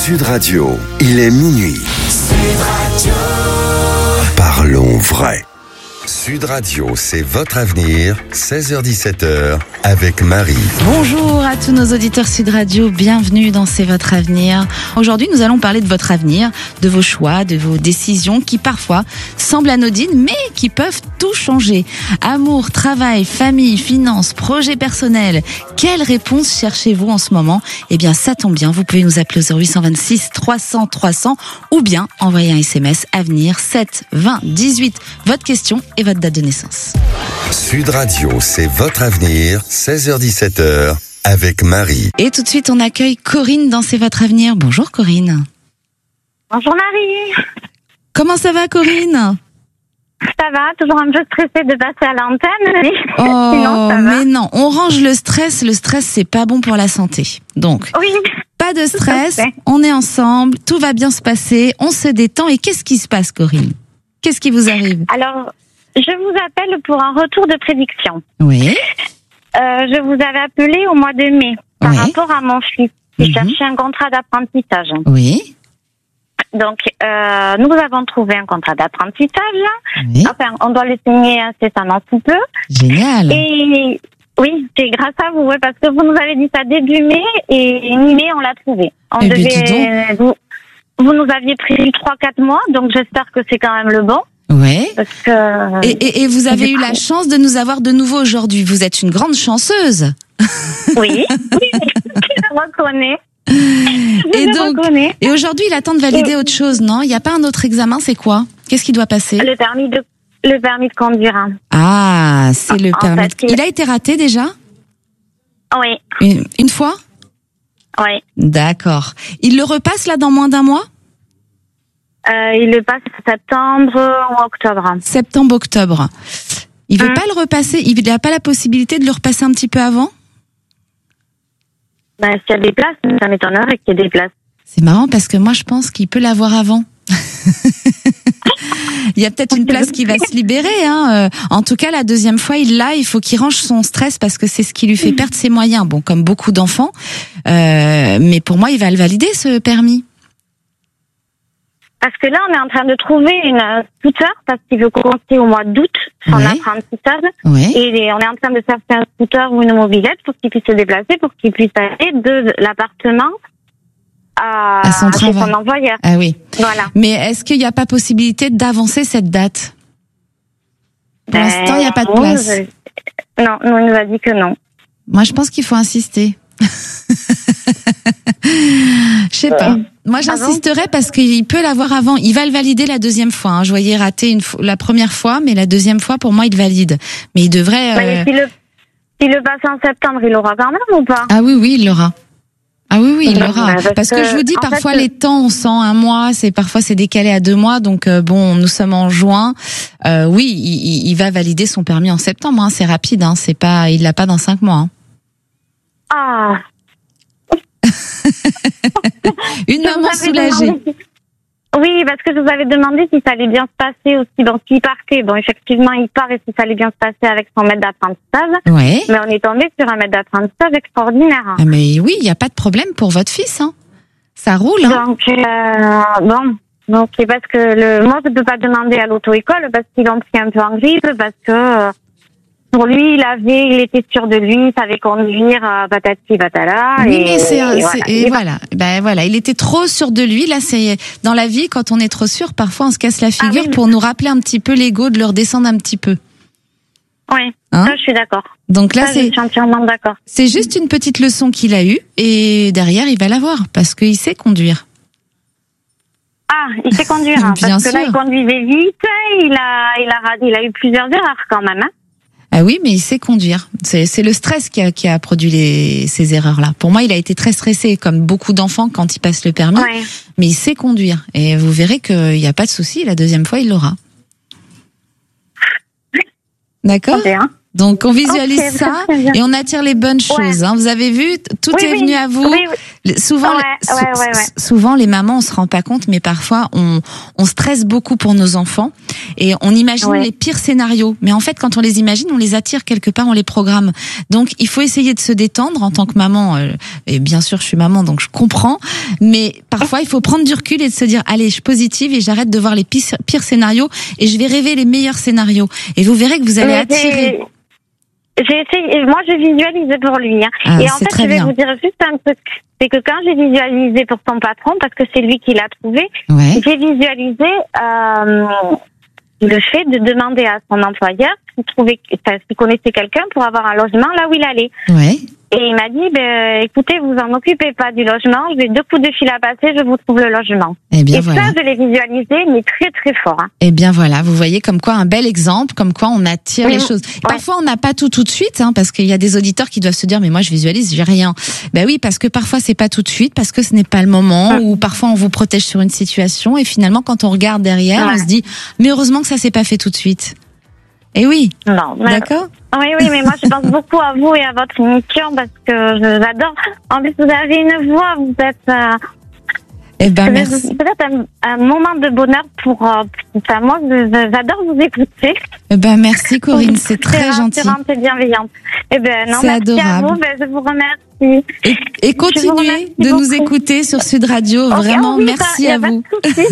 Sud Radio, il est minuit. Sud Radio. Parlons vrai. Sud Radio, c'est votre avenir, 16h-17h, avec Marie. Bonjour à tous nos auditeurs Sud Radio, bienvenue dans C'est votre avenir. Aujourd'hui, nous allons parler de votre avenir, de vos choix, de vos décisions qui parfois semblent anodines, mais qui peuvent tout changer. Amour, travail, famille, finances, projets personnels. Quelle réponse cherchez-vous en ce moment ? Eh bien, ça tombe bien, vous pouvez nous appeler au 0826 300 300 ou bien envoyer un SMS avenir 7 20 18. Votre question et votre date de naissance. Sud Radio, c'est votre avenir, 16h-17h, avec Marie. Et tout de suite, on accueille Corinne dans C'est votre avenir. Bonjour Corinne. Bonjour Marie. Comment ça va Corinne ? Ça va, toujours un peu stressée de passer à l'antenne, mais Oh, sinon ça va. mais non, on range le stress c'est pas bon pour la santé. Donc, Oui, pas de stress, Tout à fait. on est ensemble, tout va bien se passer, on se détend. Et qu'est-ce qui se passe Corinne ? Qu'est-ce qui vous arrive ? alors je vous appelle pour un retour de prédiction. Oui, Je vous avais appelé au mois de mai par Oui. rapport à mon fils qui Mhm. cherchait un contrat d'apprentissage. oui, Donc nous avons trouvé un contrat d'apprentissage. oui, Enfin, on doit le signer incessamment sous peu. génial. Et oui, c'est grâce à vous, ouais, parce que vous nous avez dit ça début mai et mi-mai on l'a trouvé. On Eh bien, dis vous nous aviez prévu 3-4 mois, donc j'espère que c'est quand même le bon. Ouais. Parce que Et vous avez eu la chance de nous avoir de nouveau aujourd'hui. Vous êtes une grande chanceuse. oui, je le reconnais. Et Je le donc, reconnais. et aujourd'hui, il attend de valider autre chose, non ? Il n'y a pas un autre examen, c'est quoi ? Qu'est-ce qui doit passer ? Le permis de conduire. Hein. Ah, c'est le En permis. fait, Il a été raté déjà ? Oui, Une fois ? oui. D'accord. Il le repasse là dans moins d'un mois ? Il le passe en septembre ou octobre. Septembre, octobre. Il veut pas le repasser ? Il n'a pas la possibilité de le repasser un petit peu avant ? Ben, s'il y a des places, ça m'étonnerait qu'il y ait des places. C'est marrant parce que moi je pense qu'il peut l'avoir avant. Il y a peut-être une place qui va se libérer. Hein. En tout cas, la deuxième fois, il l'a. Il faut qu'il range son stress parce que c'est ce qui lui fait perdre ses moyens. Bon, comme beaucoup d'enfants. Mais pour moi, il va le valider, ce permis. Parce que là, on est en train de trouver une scooter parce qu'il veut commencer au mois d'août son Oui. apprentissage. Oui. Et on est en train de chercher un scooter ou une mobilette pour qu'il puisse se déplacer, pour qu'il puisse aller de l'appartement à son chez travail. son employeur. Ah oui. Voilà. Mais est-ce qu'il n'y a pas possibilité d'avancer cette date ? Pour l'instant, il n'y a pas de place. Non, nous, il nous a dit que non. Moi, je pense qu'il faut insister. Je sais pas. Moi, j'insisterai parce qu'il peut l'avoir avant. Il va le valider la deuxième fois. Hein. Je voyais rater la première fois, mais la deuxième fois, pour moi, il valide. Mais il devrait. Mais s'il le passe en septembre, il l'aura quand même ou pas? Ah oui, il l'aura. Ah oui, il l'aura. Parce Parce que je vous dis, en parfois fait, les temps, on sent un mois, parfois c'est décalé à 2 mois. Donc bon, nous sommes en juin. Oui, il va valider son permis en septembre. Hein. C'est rapide. Hein. C'est pas, il l'a pas dans 5 mois. Hein. Ah. Une maman Je vous avais soulagée. demandé Oui, parce que je vous avais demandé si ça allait bien se passer aussi. Donc, s'il partait, bon, effectivement, il part et si ça allait bien se passer avec son maître d'apprentissage. Ouais. Mais on est tombé sur un maître d'apprentissage extraordinaire. Ah mais oui, il y a pas de problème pour votre fils. Hein. Ça roule. Hein. Donc, bon. Donc, c'est parce que moi, je peux pas demander à l'auto-école parce qu'ils l'ont pris un peu en grippe, parce que pour lui, il était sûr de lui, il savait conduire, patati patala. Oui, mais voilà. Ben voilà, il était trop sûr de lui. Là, c'est dans la vie, quand on est trop sûr, parfois on se casse la figure oui. pour nous rappeler un petit peu l'ego, de le redescendre un petit peu. Oui, Hein ça, je suis d'accord. Donc là, Ça, je suis entièrement d'accord. c'est juste une petite leçon qu'il a eue et derrière, il va l'avoir parce qu'il sait conduire. Ah, il sait conduire, hein, Bien parce que là, sûr. il conduisait vite, il a eu plusieurs erreurs quand même, hein. Ah oui, mais il sait conduire. C'est le stress qui a produit ces erreurs-là. Pour moi, il a été très stressé, comme beaucoup d'enfants quand ils passent le permis. Ouais. Mais il sait conduire. Et vous verrez qu'il n'y a pas de souci. La deuxième fois, il l'aura. D'accord ? Très bien. Donc on visualise ça et on attire les bonnes choses. Hein. Vous avez vu, tout est venu à vous. Souvent, souvent les mamans, on se rend pas compte, mais parfois on stresse beaucoup pour nos enfants et on imagine les pires scénarios. Mais en fait, quand on les imagine, on les attire quelque part, on les programme. Donc il faut essayer de se détendre en tant que maman. Et bien sûr, je suis maman, donc je comprends. Mais parfois, il faut prendre du recul et de se dire, allez, je suis positive et j'arrête de voir les pires scénarios et je vais rêver les meilleurs scénarios. Et vous verrez que vous allez attirer. J'ai essayé, moi je visualisais pour lui. Hein. Et en fait, je vais vous dire juste un truc. C'est que quand j'ai visualisé pour son patron, parce que c'est lui qui l'a trouvé, j'ai visualisé le fait de demander à son employeur s'il connaissait quelqu'un pour avoir un logement là où il allait. Et il m'a dit, écoutez, vous en occupez pas du logement, j'ai 2 coups de fil à passer, je vous trouve le logement. Et voilà. Ça, je l'ai visualisé, mais très très fort. Hein. Et bien voilà, vous voyez comme quoi un bel exemple, comme quoi on attire les choses. Parfois on n'a pas tout de suite, hein, parce qu'il y a des auditeurs qui doivent se dire, mais moi je visualise, j'ai rien. Ben oui, parce que parfois c'est pas tout de suite, parce que ce n'est pas le moment, ou parfois on vous protège sur une situation, et finalement quand on regarde derrière, on se dit, mais heureusement que ça s'est pas fait tout de suite. Et oui. Non. D'accord. Oui, mais moi je pense beaucoup à vous et à votre émission parce que j'adore. En plus, vous avez une voix, vous êtes. Merci. Peut-être un moment de bonheur pour ça. Moi, j'adore vous écouter. Merci Corinne, c'est très gentil. C'est bienveillante. C'est merci adorable. À vous. Je vous remercie. Et continuez de nous écouter sur Sud Radio. Vraiment, merci à vous.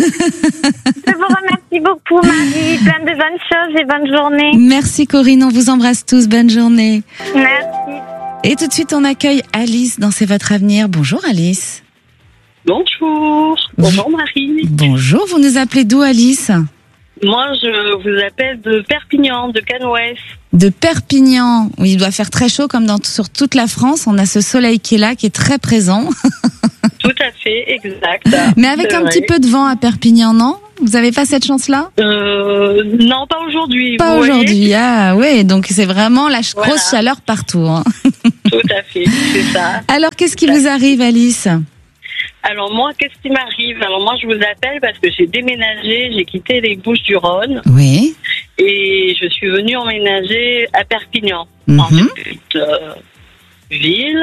Je vous remercie beaucoup, Marie. Plein de bonnes choses et bonne journée. Merci Corinne, on vous embrasse tous. Bonne journée. Merci. Et tout de suite, on accueille Alice dans C'est votre avenir. Bonjour Alice. Bonjour. Bonjour Marie. Bonjour, vous nous appelez d'où Alice ? Moi, je vous appelle de Perpignan, de Cannes-Ouest. De Perpignan. Oui, il doit faire très chaud comme sur toute la France. On a ce soleil qui est là, qui est très présent. Tout à fait, exact. Mais avec un petit peu de vent à Perpignan, non ? Vous avez pas cette chance-là ? Non, pas aujourd'hui. Pas aujourd'hui. Ah ouais, donc c'est vraiment la grosse chaleur partout. Hein. Tout à fait, c'est ça. Alors, qu'est-ce qui vous arrive, Alice ? Alors moi, qu'est-ce qui m'arrive ? Alors moi, je vous appelle parce que j'ai déménagé, j'ai quitté les Bouches-du-Rhône. Oui. Et je suis venue emménager à Perpignan, en petite ville.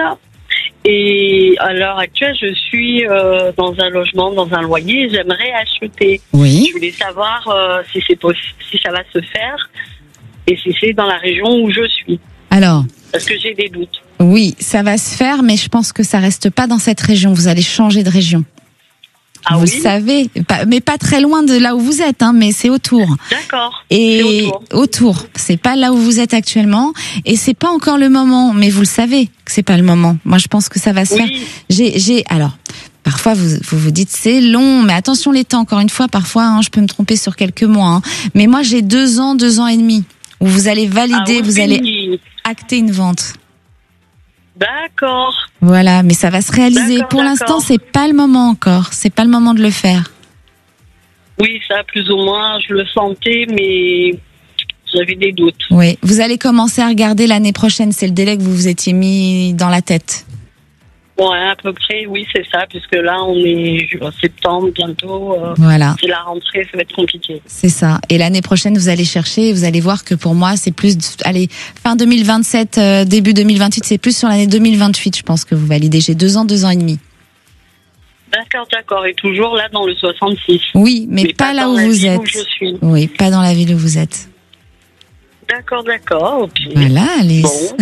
Et à l'heure actuelle, je suis dans un logement, dans un loyer. J'aimerais acheter. Oui. Je voulais savoir si c'est possible, si ça va se faire, et si c'est dans la région où je suis. Alors. Parce que j'ai des doutes. Oui, ça va se faire, mais je pense que ça reste pas dans cette région. Vous allez changer de région. Ah, vous oui, savez, mais pas très loin de là où vous êtes, hein, mais c'est autour. D'accord. Et autour. C'est pas là où vous êtes actuellement, et c'est pas encore le moment. Mais vous le savez que c'est pas le moment. Moi, je pense que ça va se faire. Alors. Parfois, vous dites c'est long, mais attention les temps. Encore une fois, parfois, hein, je peux me tromper sur quelques mois. Hein. Mais moi, j'ai 2 ans et demi où vous allez valider, vous allez acter une vente. D'accord. Voilà, mais ça va se réaliser. Pour l'instant, c'est pas le moment encore. C'est pas le moment de le faire. Oui, ça, plus ou moins, je le sentais, mais j'avais des doutes. Oui, vous allez commencer à regarder l'année prochaine. C'est le délai que vous vous étiez mis dans la tête. Ouais, à peu près, oui, c'est ça, puisque là, on est en septembre bientôt. Voilà. C'est la rentrée, ça va être compliqué. C'est ça. Et l'année prochaine, vous allez chercher, et vous allez voir que pour moi, c'est plus, fin 2027, début 2028, c'est plus sur l'année 2028, je pense que vous validez. J'ai 2 ans et demi. D'accord. Et toujours là, dans le 66. Oui, mais pas là où vous êtes. Où je suis. Oui, pas dans la ville où vous êtes. D'accord, ok. Voilà, Alice.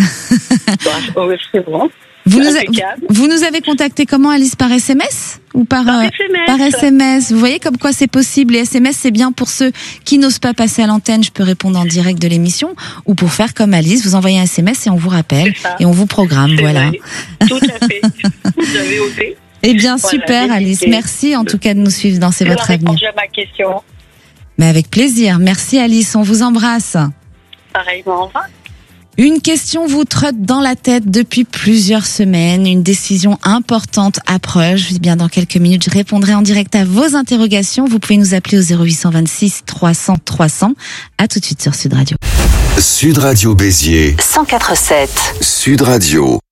Bon. C'est bon. Vous nous avez contacté comment, Alice, par SMS ou par SMS. Par SMS. Vous voyez comme quoi c'est possible. Les SMS, c'est bien pour ceux qui n'osent pas passer à l'antenne. Je peux répondre en direct de l'émission, ou pour faire comme Alice, vous envoyez un SMS et on vous rappelle et on vous programme. Voilà. Vrai. Tout à fait. Vous avez osé. Eh bien, super, Alice. Merci en tout cas de nous suivre dans C'est votre avenir. Je à ma question. Mais avec plaisir. Merci, Alice. On vous embrasse. Pareillement. Au revoir. Une question vous trotte dans la tête depuis plusieurs semaines. Une décision importante approche. Eh bien, dans quelques minutes, je répondrai en direct à vos interrogations. Vous pouvez nous appeler au 0826 300 300. À tout de suite sur Sud Radio. Sud Radio Béziers 104.7. Sud Radio.